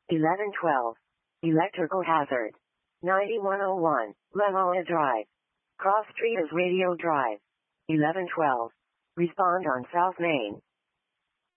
1112. Electrical hazard. 9101. Lemoa Drive. Cross Street is Radio Drive. 1112. Respond on South Main.